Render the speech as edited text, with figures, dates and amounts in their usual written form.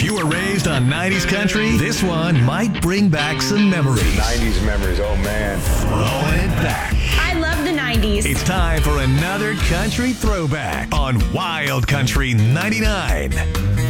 you were raised on 90s country, this one might bring back some memories. 90s memories, oh man. Throwing it back. I love the 90s. It's time for another country throwback on Wild Country 99.